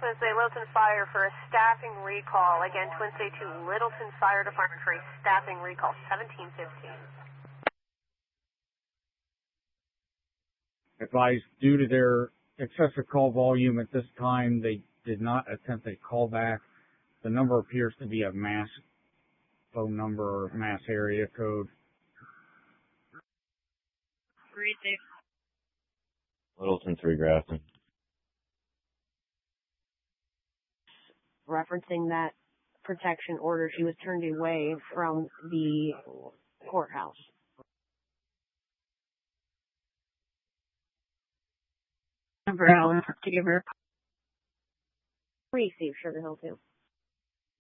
Twin City Littleton Fire for a staffing recall. Again, Twin City to Littleton Fire Department for a staffing recall, 1715. Advised, due to their excessive call volume at this time, they did not attempt a callback. The number appears to be a mass phone number or mass area code. Right there. Littleton 3 Grafton. Referencing that protection order, she was turned away from the courthouse. Number Allen to give her. Receive Sugar Hill 2.